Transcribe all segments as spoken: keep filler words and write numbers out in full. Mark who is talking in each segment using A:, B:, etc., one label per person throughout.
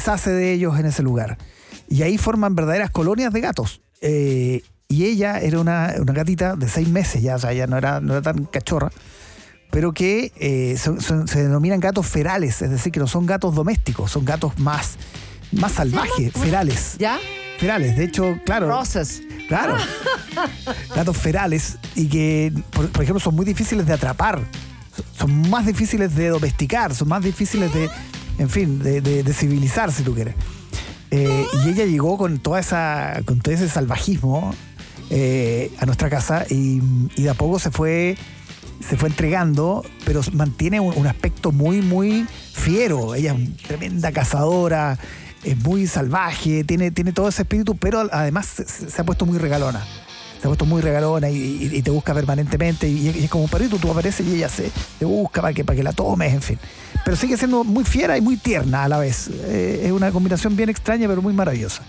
A: deshace de ellos en ese lugar. Y ahí forman verdaderas colonias de gatos. Eh, y ella era una, una gatita de seis meses ya, o sea, ya no era, no era tan cachorra, pero que eh, son, son, se denominan gatos ferales, es decir, que no son gatos domésticos, son gatos más, más salvajes, ferales.
B: ¿Ya?
A: Ferales, de hecho, claro.
B: Rosas.
A: Claro. Gatos ferales y que, por, por ejemplo, son muy difíciles de atrapar, son más difíciles de domesticar, son más difíciles de, en fin, de, de, de civilizar, si tú quieres. Eh, y ella llegó con toda esa, con todo ese salvajismo eh, a nuestra casa y, y de a poco se fue, se fue entregando, pero mantiene un, un aspecto muy, muy fiero. Ella es una tremenda cazadora, es muy salvaje, tiene, tiene todo ese espíritu, pero además se, se ha puesto muy regalona. Se ha puesto muy regalona y, y, y te busca permanentemente y, y es como un perrito, tú apareces y ella se, te busca para que, para que la tomes, en fin. Pero sigue siendo muy fiera y muy tierna a la vez. Eh, es una combinación bien extraña, pero muy maravillosa.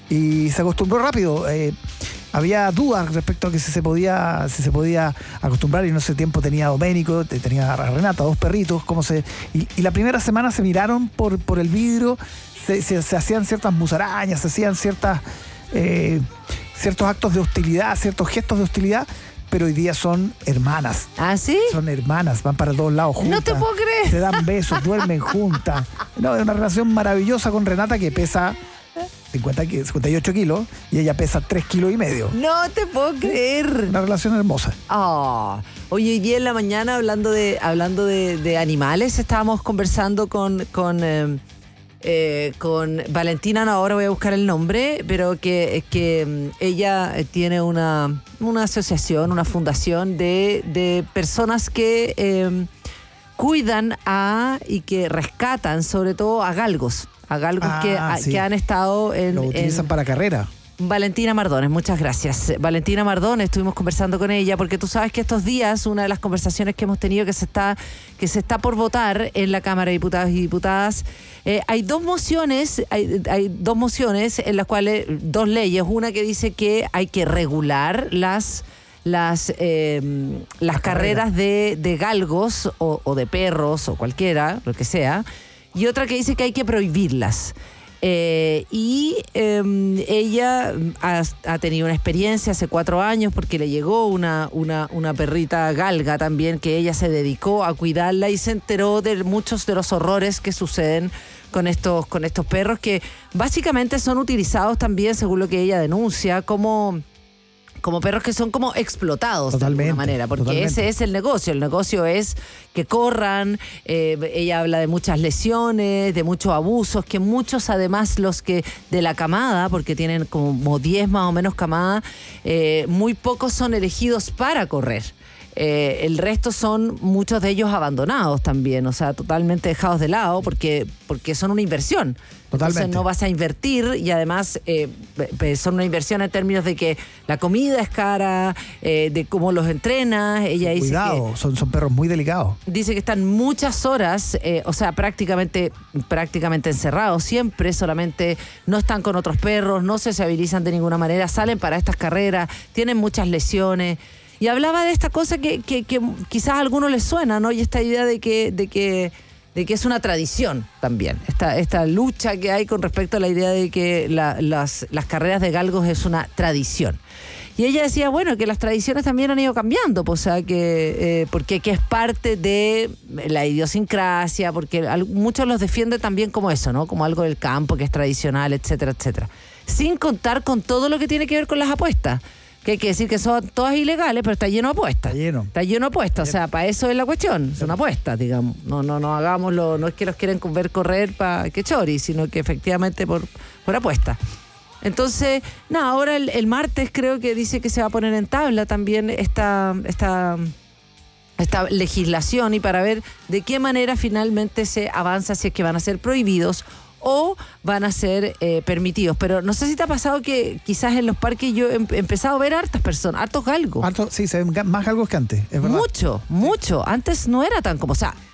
A: Y se acostumbró rápido. Eh, había dudas respecto a que si se podía, si se podía acostumbrar, y en ese tiempo tenía a Doménico, tenía a Renata, dos perritos. Cómo se, y, y la primera semana se miraron por, por el vidrio, se, se, se hacían ciertas musarañas, se hacían ciertas... Eh, ciertos actos de hostilidad, ciertos gestos de hostilidad, pero hoy día son hermanas.
B: ¿Ah, sí?
A: Son hermanas, van para todos lados juntas.
B: No te puedo creer.
A: Se dan besos, duermen juntas. No, es una relación maravillosa con Renata que pesa cincuenta, cincuenta y ocho kilos y ella pesa tres kilos y medio.
B: No te puedo creer.
A: Una relación hermosa.
B: Oh. Oye, hoy día en la mañana, hablando de, hablando de, de animales, estábamos conversando con... con eh, Eh, con Valentina, no, ahora voy a buscar el nombre, pero que, que um, ella tiene una, una asociación, una fundación de, de personas que eh, cuidan a y que rescatan sobre todo a galgos, a galgos
A: ah,
B: que, a,
A: sí.
B: que han estado en...
A: Lo utilizan
B: en,
A: para carrera.
B: Valentina Mardones, muchas gracias. Valentina Mardones, estuvimos conversando con ella porque tú sabes que estos días una de las conversaciones que hemos tenido que se está, que se está por votar en la Cámara de Diputados y Diputadas, eh, hay dos mociones, hay, hay dos mociones en las cuales, dos leyes, una que dice que hay que regular las las eh, las la carreras de, de galgos o, o de perros o cualquiera, lo que sea, y otra que dice que hay que prohibirlas. Eh, y eh, ella ha, ha tenido una experiencia hace cuatro años porque le llegó una, una, una perrita galga también, que ella se dedicó a cuidarla y se enteró de muchos de los horrores que suceden con estos, con estos perros, que básicamente son utilizados también, según lo que ella denuncia, como... como perros que son como explotados totalmente, de alguna manera, porque totalmente. Ese es el negocio. El negocio es que corran, eh, ella habla de muchas lesiones, de muchos abusos, que muchos además los que de la camada, porque tienen como diez más o menos camadas, eh, muy pocos son elegidos para correr. Eh, el resto son muchos de ellos abandonados también, o sea, totalmente dejados de lado porque, porque son una inversión. Totalmente. Entonces no vas a invertir y además eh, son una inversión en términos de que la comida es cara, eh, de cómo los entrenas. Ella dice
A: Cuidado,
B: que,
A: son, son perros muy delicados.
B: Dice que están muchas horas, eh, o sea, prácticamente, prácticamente encerrados siempre, solamente no están con otros perros, no se sociabilizan de ninguna manera, salen para estas carreras, tienen muchas lesiones. Y hablaba de esta cosa que, que, que quizás a algunos les suena, ¿no? Y esta idea de que, de que, de que es una tradición también. Esta, esta lucha que hay con respecto a la idea de que la, las, las carreras de galgos es una tradición. Y ella decía, bueno, que las tradiciones también han ido cambiando, pues, o sea, que, eh, porque que es parte de la idiosincrasia, porque muchos los defienden también como eso, ¿no? Como algo del campo que es tradicional, etcétera, etcétera. Sin contar con todo lo que tiene que ver con las apuestas. Que hay que decir que son todas ilegales, pero está lleno de apuestas. Está lleno. Está lleno de apuestas, o sea, para eso es la cuestión, son apuestas, digamos. No, no, no hagámoslo, no es que los quieren ver correr para que chori, sino que efectivamente por, por apuestas. Entonces, nada, ahora el, el martes creo que dice que se va a poner en tabla también esta, esta, esta legislación y para ver de qué manera finalmente se avanza, si es que van a ser prohibidos o van a ser eh, permitidos. Pero no sé si te ha pasado que quizás en los parques yo he em- empezado a ver hartas personas, hartos galgos.
A: Harto, sí, se ven ga- más galgos que antes, es verdad.
B: Mucho, mucho. Antes no era tan como, o sea,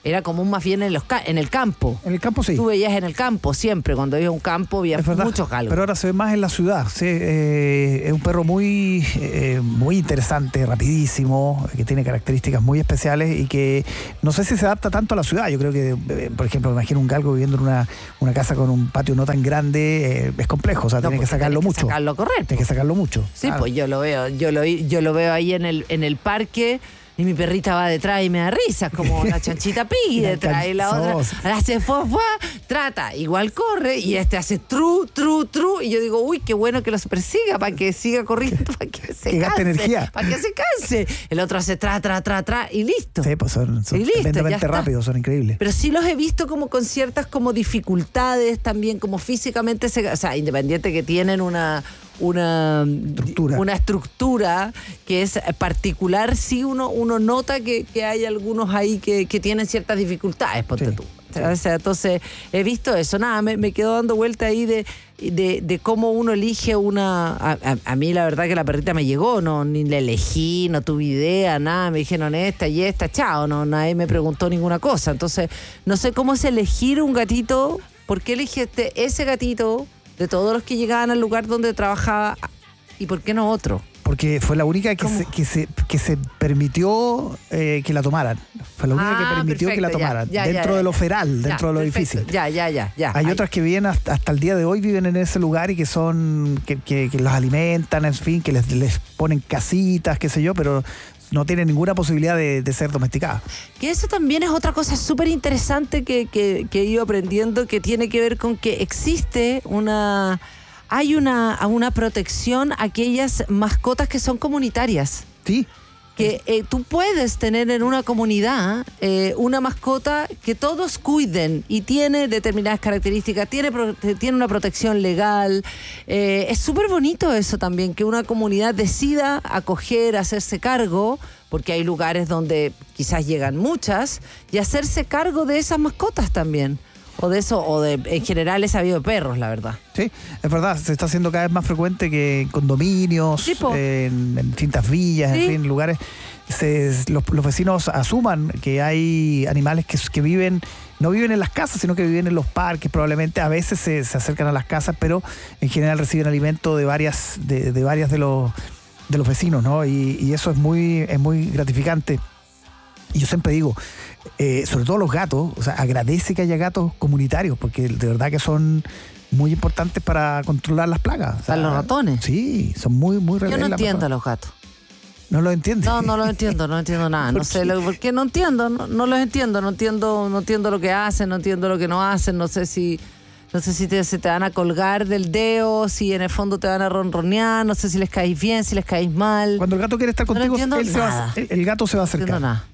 B: era común más bien en, los ca- en el campo.
A: En el campo sí.
B: Tú veías en el campo siempre, cuando había un campo había muchos galgos.
A: Pero ahora se ve más en la ciudad. Sí, eh, es un perro muy, eh, muy interesante, rapidísimo, que tiene características muy especiales y que no sé si se adapta tanto a la ciudad. Yo creo que, eh, por ejemplo, me imagino un galgo viviendo en una, una casa con un patio no tan grande, eh, es complejo, o sea, no, tiene que sacarlo
B: que
A: mucho.
B: Sacarlo correcto.
A: Tiene que sacarlo mucho.
B: Sí,
A: claro.
B: Pues yo lo veo, yo lo, yo lo veo ahí en el, en el parque. Y mi perrita va detrás y me da risa, como la chanchita pi detrás y la otra hace fue, fue, trata, igual corre y este hace tru, tru, tru y yo digo, uy, qué bueno que los persiga para que siga corriendo, para que se
A: que
B: canse,
A: gaste energía.
B: para que se canse. El otro hace tra, tra, tra, tra y listo.
A: Sí, pues son, son
B: listo,
A: tremendamente rápidos, son increíbles.
B: Pero sí los he visto como con ciertas como dificultades también, como físicamente, se, o sea, independiente que tienen una... Una
A: estructura.
B: una estructura que es particular, sí uno, uno nota que, que hay algunos ahí que, que tienen ciertas dificultades, ponte
A: sí,
B: tú.
A: Sí.
B: O sea, entonces he visto eso, nada, me, me quedo dando vuelta ahí de, de, de cómo uno elige una... A, a, a mí la verdad que la perrita me llegó, no ni la elegí, no tuve idea, nada, me dijeron esta y esta, chao, no, nadie me preguntó ninguna cosa. Entonces, no sé cómo es elegir un gatito, ¿por qué elegiste ese gatito de todos los que llegaban al lugar donde trabajaba y por qué no otro?
A: Porque fue la única que, se, que, se, que se permitió eh, que la tomaran. Fue la única
B: ah,
A: que permitió
B: perfecto,
A: que la tomaran.
B: Ya, ya,
A: dentro
B: ya,
A: de lo
B: ya,
A: feral,
B: ya,
A: dentro de lo
B: perfecto,
A: difícil.
B: Ya, ya, ya, ya.
A: Hay
B: Ay.
A: otras que viven hasta, hasta el día de hoy, viven en ese lugar y que son, que, que, que los alimentan, en fin, que les, les ponen casitas, qué sé yo, pero no tienen ninguna posibilidad de, de ser domesticadas.
B: Que eso también es otra cosa súper interesante que, que, que he ido aprendiendo, que tiene que ver con que existe una... Hay una, una protección a aquellas mascotas que son comunitarias.
A: Sí.
B: Que eh, tú puedes tener en una comunidad eh, una mascota que todos cuiden y tiene determinadas características, tiene, pro, tiene una protección legal. Eh, es súper bonito eso también, que una comunidad decida acoger, hacerse cargo, porque hay lugares donde quizás llegan muchas, y hacerse cargo de esas mascotas también. O de eso, o de en general he sabido de perros, la verdad.
A: Sí, es verdad, se está haciendo cada vez más frecuente que en condominios,
B: Sí,
A: en, en distintas villas,
B: Sí.
A: en fin, lugares, se, los, los vecinos asuman que hay animales que, que viven, no viven en las casas, sino que viven en los parques, probablemente a veces se, se acercan a las casas, pero en general reciben alimento de varias, de, de varias de los de los vecinos, ¿no? Y, y eso es muy, es muy gratificante. Y yo siempre digo, eh, sobre todo los gatos, o sea, agradece que haya gatos comunitarios, porque de verdad que son muy importantes para controlar las plagas. O sea,
B: ¿Para los ratones?
A: Sí, son muy, muy
B: Yo no
A: relevantes.
B: entiendo a los gatos.
A: ¿No lo entiendes?
B: No, no los entiendo, no entiendo nada. No
A: ¿Por
B: sé,
A: qué?
B: lo, ¿por qué no entiendo? No, no los entiendo, no entiendo, no entiendo lo que hacen, no entiendo lo que no hacen, no sé si... No sé si te, se te van a colgar del dedo, si en el fondo te van a ronronear, no sé si les caís bien, si les caís mal.
A: Cuando el gato quiere estar
B: No
A: contigo,
B: entiendo
A: él se va,
B: nada.
A: el, el gato se va a
B: No entiendo
A: acercar.
B: nada.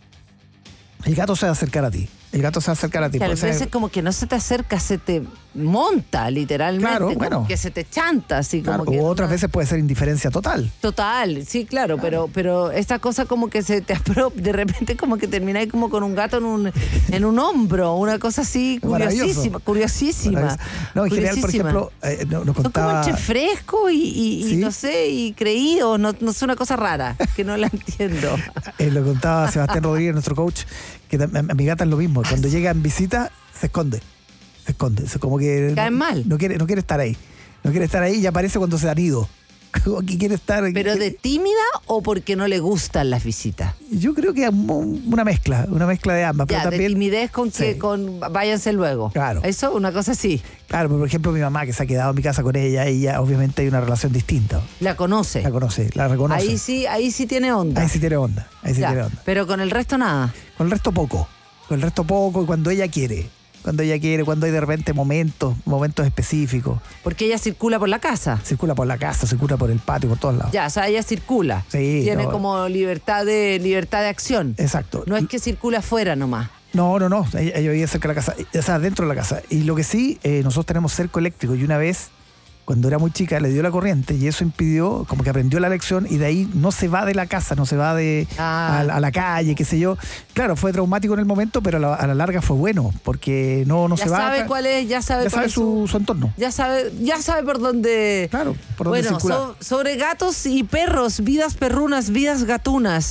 A: El gato se va a acercar a ti. El gato se va a acercar a ti.
B: Que a
A: Puede ser-
B: veces como que no se te acerca, se te monta literalmente.
A: Claro,
B: como
A: bueno.
B: que se te chanta, así
A: claro,
B: como que...
A: o otras
B: no-
A: veces puede ser indiferencia total.
B: Total, sí, claro, pero pero esta cosa como que se te apropia, de repente como que termináis como con un gato en un en un hombro, una cosa así
A: Maravilloso.
B: curiosísima, curiosísima.
A: Maravilloso. No, en general, por
B: curiosísima.
A: ejemplo, eh, nos nos
B: Son como
A: contaba...
B: entre fresco y, y- y
A: ¿Sí?
B: no sé, y creído, no, no es una cosa rara, que no la entiendo.
A: Eh, lo contaba Sebastián Rodríguez, nuestro coach, que tam- a, a mi gata es lo mismo. Cuando llega en visita, se esconde. Se esconde. Es como que
B: Caen
A: no,
B: mal.
A: No quiere, no quiere estar ahí. No quiere estar ahí y aparece cuando se han ido. Como que quiere estar.
B: ¿Pero de tímida o porque no le gustan las visitas?
A: Yo creo que es un- una mezcla, una mezcla de ambas.
B: Ya,
A: pero
B: de
A: también,
B: timidez con que
A: Sí.
B: con váyanse luego.
A: Claro.
B: Eso, una cosa así.
A: Claro, por ejemplo, mi mamá que se ha quedado en mi casa con ella, ella obviamente hay una relación distinta.
B: La conoce.
A: La conoce, la reconoce.
B: Ahí sí, ahí sí tiene onda.
A: Ahí sí tiene onda. Ahí sí
B: Ya,
A: tiene onda.
B: pero con el resto nada.
A: Con el resto poco. Con el resto poco y cuando ella quiere. Cuando ella quiere, cuando hay de repente momentos, momentos específicos.
B: Porque ella circula por la casa.
A: Circula por la casa, circula por el patio, por todos lados.
B: Ya, o sea, ella circula.
A: Sí,
B: Tiene
A: no.
B: como libertad de libertad de acción.
A: Exacto.
B: No es que circula afuera nomás.
A: No, no, no. Ella, ella vivía cerca de la casa, o sea, dentro de la casa. Y lo que sí, eh, nosotros tenemos cerco eléctrico y una vez, cuando era muy chica, le dio la corriente y eso impidió, como que aprendió la lección y de ahí no se va de la casa, no se va de
B: Ah.
A: a, a la calle, qué sé yo. Claro, fue traumático en el momento, pero a la, a la larga fue bueno, porque no, no
B: Ya
A: se va.
B: sabe
A: acá-
B: cuál es, ya sabe
A: ya
B: cuál
A: sabe
B: es
A: su, su entorno.
B: Ya sabe, ya sabe por dónde.
A: Claro, por dónde
B: Bueno,
A: circular.
B: so- sobre gatos y perros, vidas perrunas, vidas gatunas.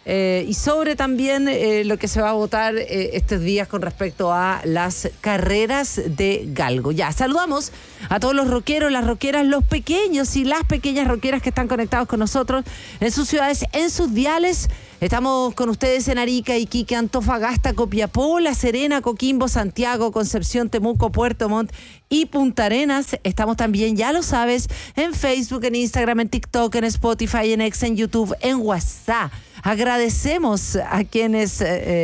B: Eh, y sobre también eh, lo que se va a votar eh, estos días con respecto a las carreras de galgo. Ya, saludamos a todos los rockeros, las rockeras, los pequeños y las pequeñas rockeras que están conectados con nosotros en sus ciudades, en sus diales. Estamos con ustedes en Arica, Iquique, Antofagasta, Copiapó, La Serena, Coquimbo, Santiago, Concepción, Temuco, Puerto Montt y Punta Arenas. Estamos también, ya lo sabes, en Facebook, en Instagram, en TikTok, en Spotify, en X, en YouTube, en WhatsApp. Agradecemos a quienes... Eh,